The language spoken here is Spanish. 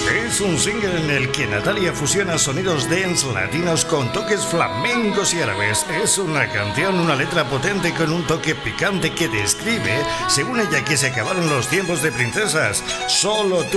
Es un single en el que Natalia fusiona sonidos dance latinos con toques flamencos y árabes. Es una canción, una letra potente con un toque picante que describe, según ella, que se acabaron los tiempos de princesas. Solo tú